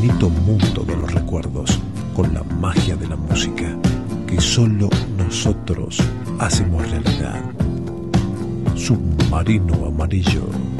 infinito mundo de los recuerdos con la magia de la música que solo nosotros hacemos realidad. Submarino Amarillo.